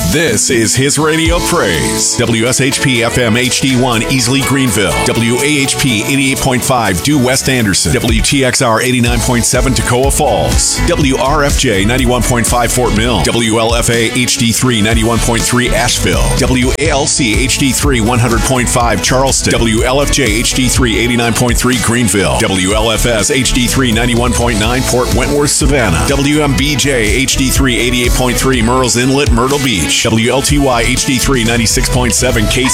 This is his radio praise. WSHP FM HD1 Easley Greenville. WAHP 88.5 Due West Anderson. WTXR 89.7 Toccoa Falls. WRFJ 91.5 Fort Mill. WLFA HD3 91.3 Asheville. WALC HD3 100.5 Charleston. WLFJ HD3 89.3 Greenville. WLFS HD3 91.9 Port Wentworth Savannah. WMBJ HD3 88.3 Murrells Inlet Myrtle Beach. WLTY HD3 96.7 K